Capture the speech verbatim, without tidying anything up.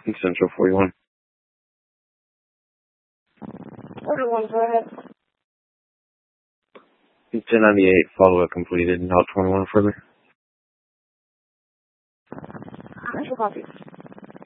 Central forty-one. forty-one, go ahead. ten ninety-eight, follow-up completed. Now twenty-one further. Initial copy.